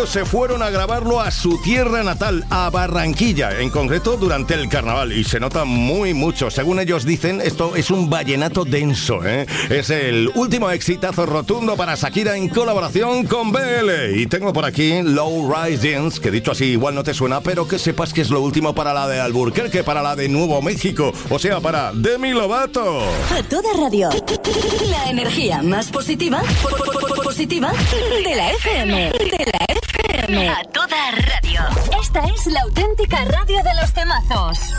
ellos se fueron a grabarlo a su tierra natal, a Barranquilla, en concreto durante el carnaval, y se nota mucho. Según ellos dicen, esto es un vallenato denso, ¿eh? Es el último exitazo rotundo para Shakira en colaboración con BL. Y tengo por aquí Low Rise Jeans, que dicho así igual no te suena, pero que sepas que es lo último para la de Alburquerque, para la de Nuevo México, o sea, para Demi Lovato. A toda radio. La energía más positiva de la FM. A toda radio. Esta es la auténtica radio de los temazos.